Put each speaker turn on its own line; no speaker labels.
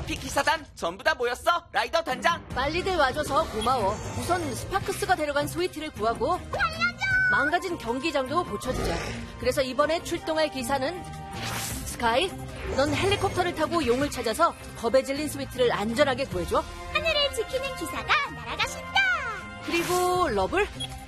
머피 기사단 전부 다 모였어. 라이더 단장.
빨리들 와줘서 고마워. 우선 스파크스가 데려간 스위트를 구하고 망가진 경기장도 고쳐주자. 그래서 이번에 출동할 기사는 스카이, 넌 헬리콥터를 타고 용을 찾아서 겁에 질린 스위트를 안전하게 구해줘.
하늘을 지키는 기사가 날아가신다.
그리고 러블,